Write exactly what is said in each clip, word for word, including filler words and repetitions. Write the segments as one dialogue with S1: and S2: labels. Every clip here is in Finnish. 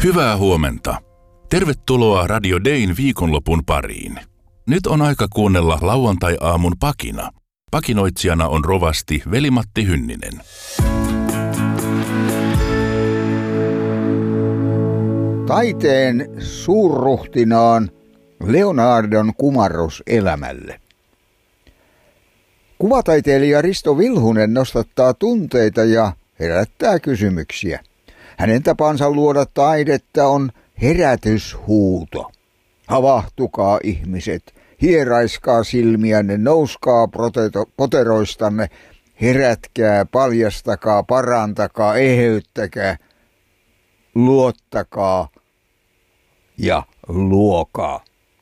S1: Hyvää huomenta. Tervetuloa Radio Dayn viikonlopun pariin. Nyt on aika kuunnella lauantai-aamun pakina. Pakinoitsijana on rovasti Veli-Matti Hynninen.
S2: Taiteen suurruhtinaan Leonardon kumarrus elämälle. Kuvataiteilija Risto Vilhunen nostattaa tunteita ja herättää kysymyksiä. Hänen tapansa luoda taidetta on herätyshuuto. Havahtukaa ihmiset, hieraiskaa silmiänne, nouskaa proteto- poteroistanne, herätkää, paljastakaa, parantakaa, eheyttäkää, luottakaa ja luokaa.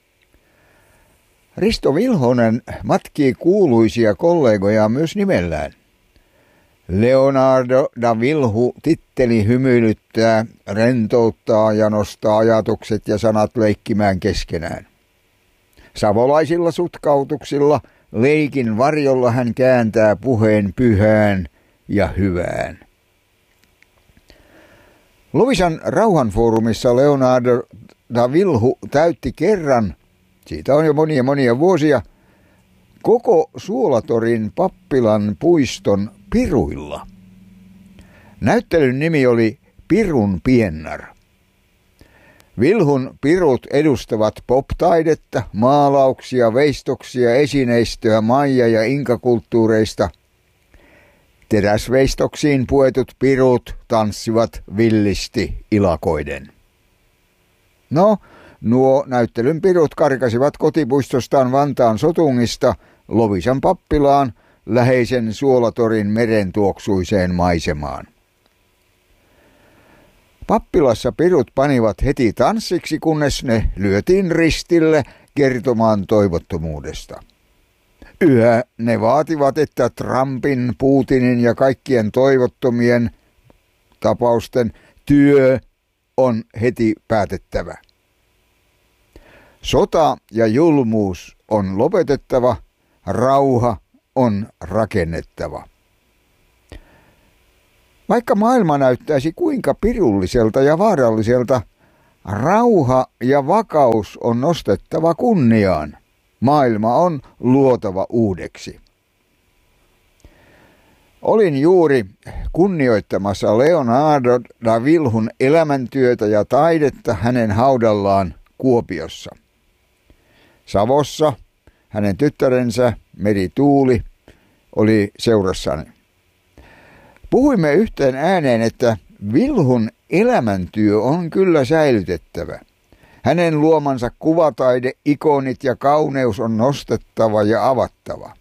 S2: Risto Vilhunen matkii kuuluisia kollegoja myös nimellään. Leonardo da Vilhu titteli hymyilyttää, rentouttaa ja nostaa ajatukset ja sanat leikkimään keskenään. Savolaisilla sutkautuksilla leikin varjolla hän kääntää puheen pyhään ja hyvään. Loviisan rauhanfoorumissa Leonardo da Vilhu täytti kerran, siitä on jo monia monia vuosia, koko Suolatorin pappilan puiston piruilla. Näyttelyn nimi oli Pirun piennar. Vilhun pirut edustavat pop-taidetta, maalauksia, veistoksia, esineistöä maija- ja inkakulttuureista. Teräsveistoksiin puetut pirut tanssivat villisti ilakoiden. No, nuo näyttelyn pirut karkasivat kotipuistostaan Vantaan Sotungista Loviisan pappilaan läheisen Suolatorin merentuoksuiseen maisemaan. Pappilassa pirut panivat heti tanssiksi, kunnes ne lyötiin ristille kertomaan toivottomuudesta. Yhä ne vaativat, että Trumpin, Putinin ja kaikkien toivottomien tapausten työ on heti päätettävä. Sota ja julmuus on lopetettava, rauha on rakennettava. Vaikka maailma näyttäisi kuinka pirulliselta ja vaaralliselta, rauha ja vakaus on nostettava kunniaan. Maailma on luotava uudeksi. Olin juuri kunnioittamassa Leonardo da Vilhun elämäntyötä ja taidetta hänen haudallaan Kuopiossa. Savossa hänen tyttärensä Meri Tuuli oli seurassani. Puhuimme yhteen ääneen, että Vilhun elämäntyö on kyllä säilytettävä. Hänen luomansa kuvataide, ikonit ja kauneus on nostettava ja avattava.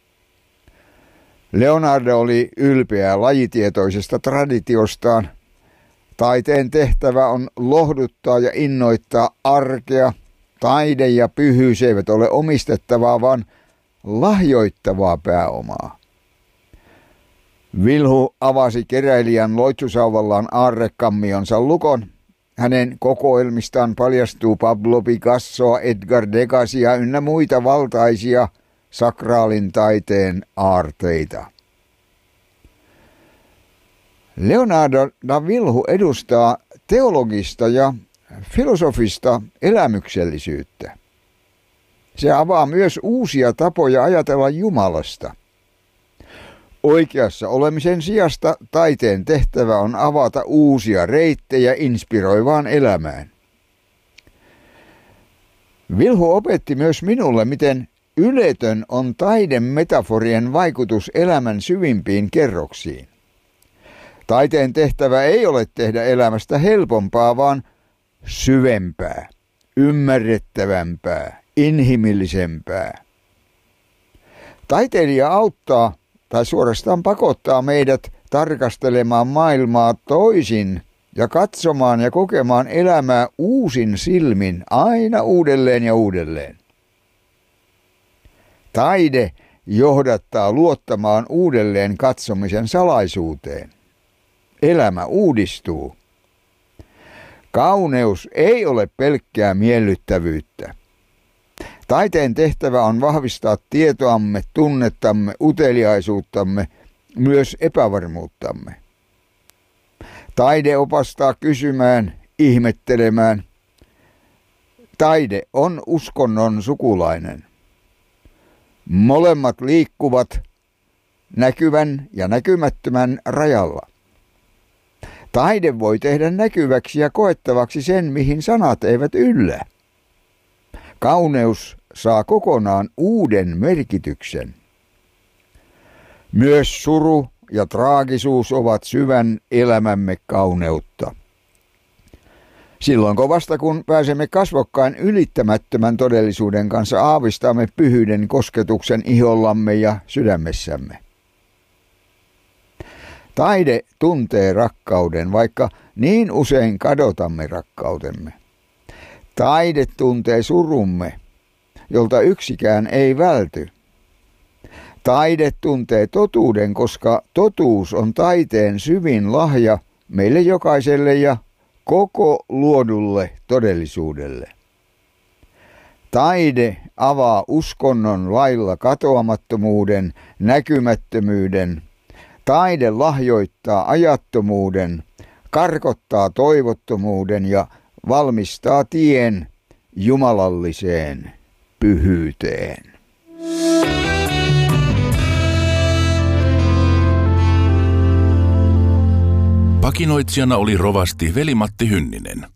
S2: Leonardo oli ylpeä lajitietoisesta traditiostaan. Taiteen tehtävä on lohduttaa ja innoittaa arkea. Taide ja pyhyys eivät ole omistettavaa, vaan lahjoittavaa pääomaa. Vilhu avasi keräilijän loitsusauvallaan aarrekammionsa lukon. Hänen kokoelmistaan paljastuu Pablo Picassoa, Edgar Degasia ynnä muita valtaisia sakraalin taiteen aarteita. Leonardo da Vilhu edustaa teologista ja filosofista elämyksellisyyttä. Se avaa myös uusia tapoja ajatella Jumalasta. Oikeassa olemisen sijasta taiteen tehtävä on avata uusia reittejä inspiroivaan elämään. Vilhu opetti myös minulle, miten yletön on taidemetaforien vaikutus elämän syvimpiin kerroksiin. Taiteen tehtävä ei ole tehdä elämästä helpompaa, vaan syvempää, ymmärrettävämpää, inhimillisempää. Taiteilija auttaa tai suorastaan pakottaa meidät tarkastelemaan maailmaa toisin ja katsomaan ja kokemaan elämää uusin silmin aina uudelleen ja uudelleen. Taide johdattaa luottamaan uudelleen katsomisen salaisuuteen. Elämä uudistuu. Kauneus ei ole pelkkää miellyttävyyttä. Taiteen tehtävä on vahvistaa tietoamme, tunnettamme, uteliaisuuttamme, myös epävarmuuttamme. Taide opastaa kysymään, ihmettelemään. Taide on uskonnon sukulainen. Molemmat liikkuvat näkyvän ja näkymättömän rajalla. Taide voi tehdä näkyväksi ja koettavaksi sen, mihin sanat eivät yllä. Kauneus saa kokonaan uuden merkityksen. Myös suru ja traagisuus ovat syvän elämämme kauneutta. Silloin vasta kun pääsemme kasvokkain ylittämättömän todellisuuden kanssa, aavistamme pyhyyden kosketuksen ihollamme ja sydämessämme. Taide tuntee rakkauden, vaikka niin usein kadotamme rakkautemme. Taide tuntee surumme, jolta yksikään ei välty. Taide tuntee totuuden, koska totuus on taiteen syvin lahja meille jokaiselle ja koko luodulle todellisuudelle. Taide avaa uskonnon lailla katoamattomuuden, näkymättömyyden. Taide lahjoittaa ajattomuuden, karkottaa toivottomuuden ja valmistaa tien jumalalliseen pyhyyteen.
S1: Pakinoitsijana oli rovasti Veli-Matti Hynninen.